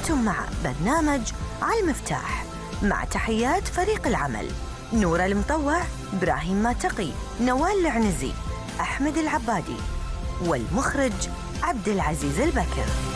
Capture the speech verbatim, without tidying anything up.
كنتم مع برنامج على المفتاح، مع تحيات فريق العمل: نورة المطوع، إبراهيم ماتقي، نوال العنزي، أحمد العبادي، والمخرج عبد العزيز البكر.